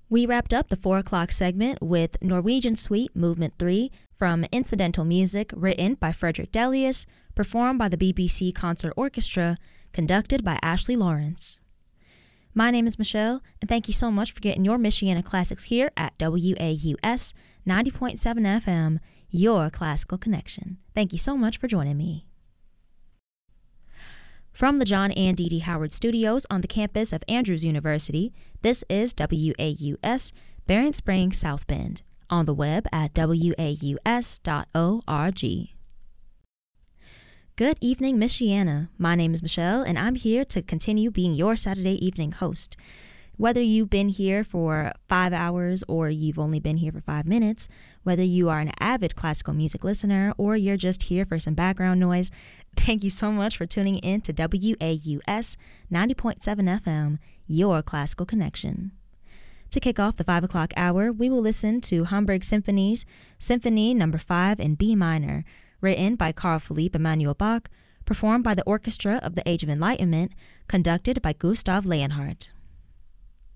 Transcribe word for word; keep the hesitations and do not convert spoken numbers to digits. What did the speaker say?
We wrapped up the four o'clock segment with Norwegian Suite Movement three from incidental music written by Frederick Delius, performed by the B B C Concert Orchestra, conducted by Ashley Lawrence. My name is Michelle, and thank you so much for getting your Michiana classics here at W A U S ninety point seven F M, your classical connection. Thank you so much for joining me. From the John and Dee Dee Howard Studios on the campus of Andrews University, this is W A U S, Barron Springs, South Bend, on the web at W A U S dot org. Good evening, Michiana. My name is Michelle, and I'm here to continue being your Saturday evening host. Whether you've been here for five hours or you've only been here for five minutes, whether you are an avid classical music listener or you're just here for some background noise, thank you so much for tuning in to W A U S ninety point seven F M, your classical connection. To kick off the five o'clock hour, we will listen to Hamburg Symphony's Symphony Number five in B minor, written by Carl Philipp Emanuel Bach, performed by the Orchestra of the Age of Enlightenment, conducted by Gustav Leonhardt.